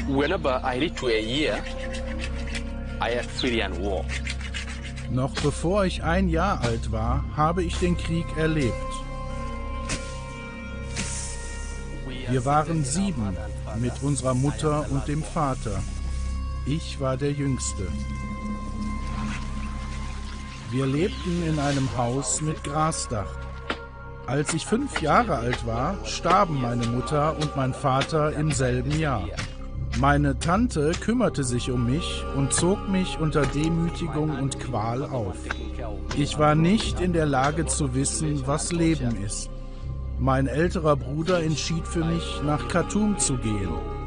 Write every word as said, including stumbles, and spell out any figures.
Whenever I reach to a year, I experience war. Noch bevor ich ein Jahr alt war, habe ich den Krieg erlebt. Wir waren sieben mit unserer Mutter und dem Vater. Ich war der Jüngste. Wir lebten in einem Haus mit Grasdach. Als ich fünf Jahre alt war, starben meine Mutter und mein Vater im selben Jahr. Meine Tante kümmerte sich um mich und zog mich unter Demütigung und Qual auf. Ich war nicht in der Lage zu wissen, was Leben ist. Mein älterer Bruder entschied für mich, nach Khartoum zu gehen.